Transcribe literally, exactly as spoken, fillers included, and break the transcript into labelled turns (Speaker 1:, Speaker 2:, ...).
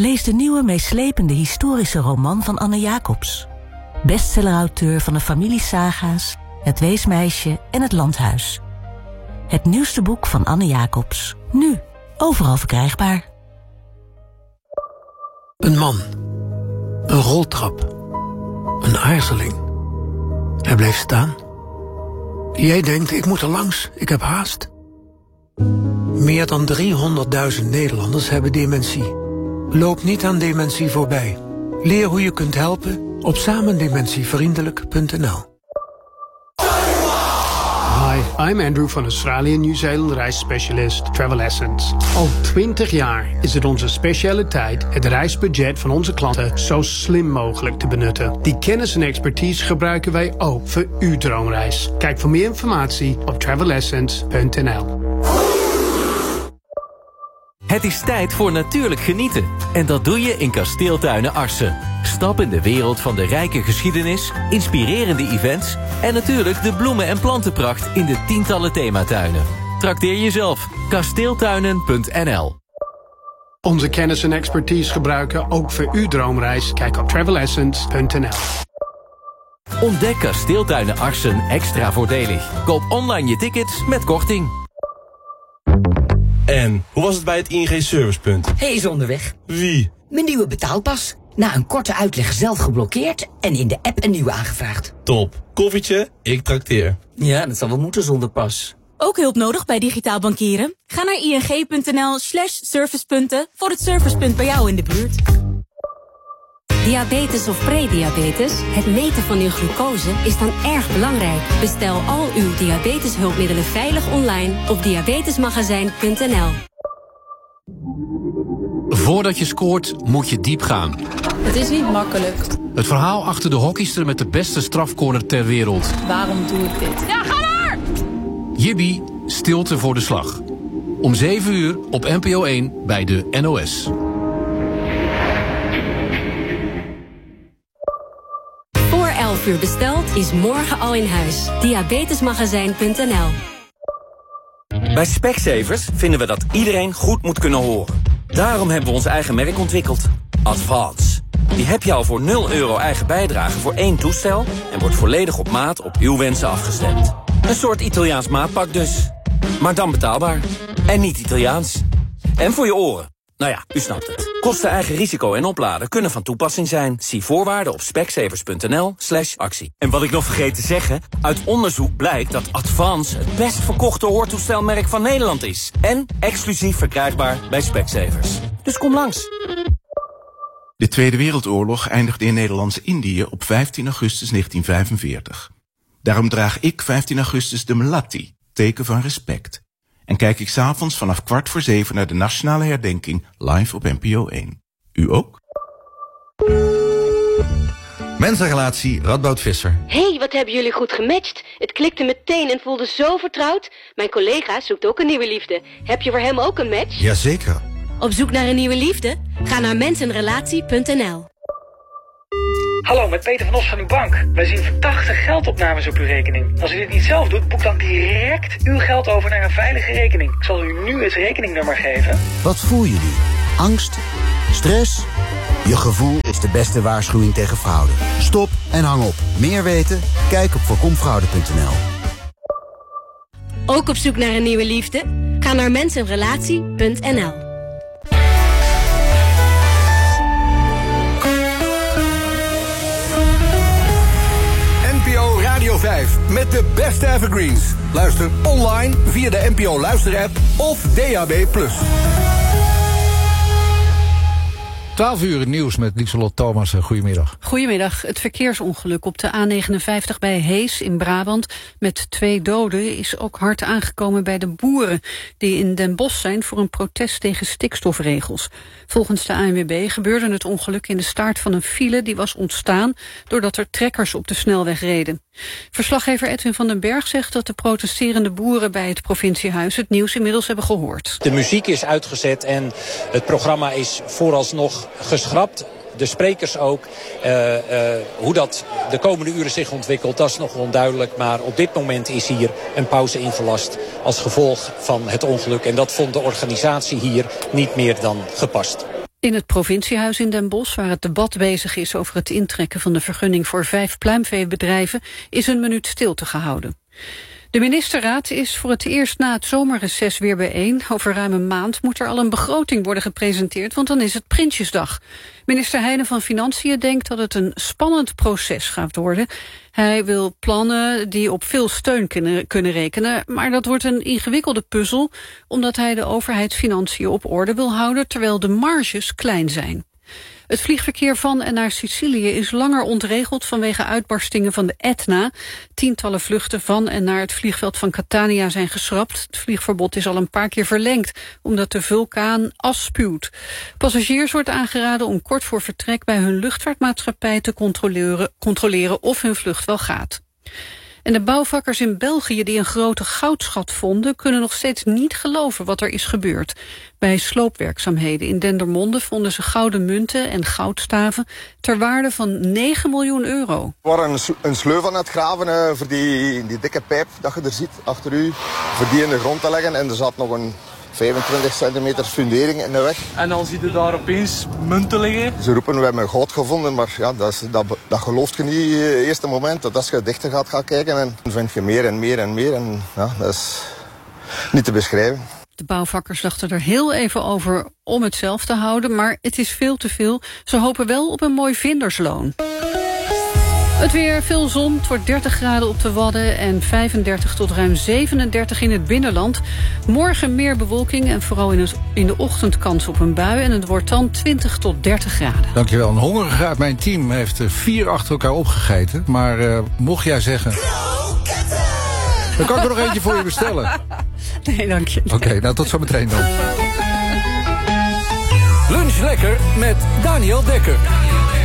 Speaker 1: Lees de nieuwe meeslepende historische roman van Anne Jacobs. Bestsellerauteur van de familiesaga's, Het Weesmeisje en Het Landhuis. Het nieuwste boek van Anne Jacobs. Nu, overal verkrijgbaar.
Speaker 2: Een man. Een roltrap. Een aarzeling. Hij bleef staan. Jij denkt, ik moet er langs, ik heb haast. Meer dan driehonderdduizend Nederlanders hebben dementie. Loop niet aan dementie voorbij. Leer hoe je kunt helpen op samendementievriendelijk punt n l.
Speaker 3: Hi, I'm Andrew van Australië Nieuw-Zeeland reisspecialist Travel Essence. Al twintig jaar is het onze specialiteit het reisbudget van onze klanten zo slim mogelijk te benutten. Die kennis en expertise gebruiken wij ook voor uw droomreis. Kijk voor meer informatie op travel essence punt n l.
Speaker 4: Het is tijd voor natuurlijk genieten. En dat doe je in Kasteeltuinen Arsen. Stap in de wereld van de rijke geschiedenis, inspirerende events en natuurlijk de bloemen- en plantenpracht in de tientallen thematuinen. Trakteer jezelf. kasteeltuinen punt n l.
Speaker 3: Onze kennis en expertise gebruiken ook voor uw droomreis. Kijk op travel essence punt n l.
Speaker 4: Ontdek Kasteeltuinen Arsen extra voordelig. Koop online je tickets met korting.
Speaker 5: En hoe was het bij het I N G Servicepunt?
Speaker 6: Hij is onderweg.
Speaker 5: Wie?
Speaker 6: Mijn nieuwe betaalpas. Na een korte uitleg zelf geblokkeerd en in de app een nieuwe aangevraagd.
Speaker 5: Top. Koffietje, ik trakteer.
Speaker 6: Ja, dat zal wel moeten zonder pas.
Speaker 7: Ook hulp nodig bij digitaal bankieren? Ga naar ing punt n l slash servicepunten voor het servicepunt bij jou in de buurt.
Speaker 8: Diabetes of prediabetes, het meten van uw glucose is dan erg belangrijk. Bestel al uw diabeteshulpmiddelen veilig online op diabetesmagazijn punt n l.
Speaker 9: Voordat je scoort, moet je diep gaan.
Speaker 10: Het is niet makkelijk.
Speaker 9: Het verhaal achter de hockeyster met de beste strafcorner ter wereld.
Speaker 10: Waarom doe ik dit?
Speaker 7: Ja, ga maar!
Speaker 9: Jibby, stilte voor de slag. Om zeven uur op N P O één bij de N O S.
Speaker 8: Voor elf uur besteld is morgen al in huis. diabetesmagazijn punt n l.
Speaker 11: Bij Specsavers vinden we dat iedereen goed moet kunnen horen. Daarom hebben we ons eigen merk ontwikkeld. Advance. Die heb je al voor nul euro eigen bijdrage voor één toestel en wordt volledig op maat op uw wensen afgestemd. Een soort Italiaans maatpak dus. Maar dan betaalbaar. En niet Italiaans. En voor je oren. Nou ja, u snapt het. Kosten, eigen risico en opladen kunnen van toepassing zijn. Zie voorwaarden op specsavers punt n l slash actie. En wat ik nog vergeet te zeggen, uit onderzoek blijkt dat Advance het best verkochte hoortoestelmerk van Nederland is. En exclusief verkrijgbaar bij Specsavers. Dus kom langs.
Speaker 12: De Tweede Wereldoorlog eindigde in Nederlands-Indië op vijftien augustus negentien vijfenveertig. Daarom draag ik vijftien augustus de Melatti, teken van respect. En kijk ik 's avonds vanaf kwart voor zeven naar de nationale herdenking live op N P O één. U ook?
Speaker 13: Mensenrelatie Radboud Visser.
Speaker 14: Hé, hey, wat hebben jullie goed gematcht. Het klikte meteen en voelde zo vertrouwd. Mijn collega zoekt ook een nieuwe liefde. Heb je voor hem ook een match?
Speaker 13: Jazeker.
Speaker 14: Op zoek naar een nieuwe liefde? Ga naar mensenrelatie punt n l.
Speaker 15: Hallo, met Peter van Os van uw bank. Wij zien verdachte geldopnames op uw rekening. Als u dit niet zelf doet, boek dan direct uw geld over naar een veilige rekening. Ik zal u nu het rekeningnummer geven.
Speaker 16: Wat voel je nu? Angst? Stress? Je gevoel is de beste waarschuwing tegen fraude. Stop en hang op. Meer weten? Kijk op voorkomfraude punt n l.
Speaker 14: Ook op zoek naar een nieuwe liefde? Ga naar mensenrelatie punt n l.
Speaker 17: Radio vijf met de beste evergreens. Luister online via de N P O Luister-app of D A B plus.
Speaker 18: twaalf uur nieuws met Lieselot Thomas. Goedemiddag.
Speaker 19: Goedemiddag. Het verkeersongeluk op de A negenenvijftig bij Hees in Brabant met twee doden is ook hard aangekomen bij de boeren die in Den Bosch zijn voor een protest tegen stikstofregels. Volgens de A N W B gebeurde het ongeluk in de staart van een file die was ontstaan doordat er trekkers op de snelweg reden. Verslaggever Edwin van den Berg zegt dat de protesterende boeren bij het provinciehuis het nieuws inmiddels hebben gehoord.
Speaker 20: De muziek is uitgezet en het programma is vooralsnog geschrapt. De sprekers ook. Uh, uh, hoe dat de komende uren zich ontwikkelt, dat is nog onduidelijk. Maar op dit moment is hier een pauze ingelast als gevolg van het ongeluk. En dat vond de organisatie hier niet meer dan gepast.
Speaker 19: In het provinciehuis in Den Bosch, waar het debat bezig is over het intrekken van de vergunning voor vijf pluimveebedrijven, is een minuut stilte gehouden. De ministerraad is voor het eerst na het zomerreces weer bijeen. Over ruim een maand moet er al een begroting worden gepresenteerd, want dan is het Prinsjesdag. Minister Heijnen van Financiën denkt dat het een spannend proces gaat worden. Hij wil plannen die op veel steun kunnen, kunnen rekenen, maar dat wordt een ingewikkelde puzzel, omdat hij de overheidsfinanciën op orde wil houden, terwijl de marges klein zijn. Het vliegverkeer van en naar Sicilië is langer ontregeld vanwege uitbarstingen van de Etna. Tientallen vluchten van en naar het vliegveld van Catania zijn geschrapt. Het vliegverbod is al een paar keer verlengd, omdat de vulkaan as spuwt. Passagiers wordt aangeraden om kort voor vertrek bij hun luchtvaartmaatschappij te controleren, controleren of hun vlucht wel gaat. En de bouwvakkers in België die een grote goudschat vonden, kunnen nog steeds niet geloven wat er is gebeurd. Bij sloopwerkzaamheden in Dendermonde vonden ze gouden munten en goudstaven ter waarde van negen miljoen euro.
Speaker 21: We waren een, een sleuf aan het graven uh, voor die, die dikke pijp dat je er ziet achter u, voor die in de grond te leggen. En er zat nog een vijfentwintig centimeter fundering in de weg.
Speaker 22: En dan zie je daar opeens munten liggen.
Speaker 21: Ze roepen, we hebben goud gevonden, maar ja, dat, is, dat, dat gelooft je niet in het eerste moment. Dat als je dichter gaat gaan kijken, en dan vind je meer en meer en meer. En ja, dat is niet te beschrijven.
Speaker 19: De bouwvakkers dachten er heel even over om het zelf te houden, maar het is veel te veel. Ze hopen wel op een mooi vindersloon. Het weer, veel zon, het wordt dertig graden op de Wadden en vijfendertig tot ruim zevenendertig in het binnenland. Morgen meer bewolking en vooral in, het, in de ochtend kans op een bui en het wordt dan twintig tot dertig graden.
Speaker 18: Dankjewel. Een hongerige uit mijn team heeft er vier achter elkaar opgegeten. Maar uh, mocht jij zeggen, dan kan ik er nog eentje voor je bestellen.
Speaker 19: Nee, dank je.
Speaker 18: Oké, okay, nou tot zometeen dan.
Speaker 17: Lunch lekker met Daniel Dekker.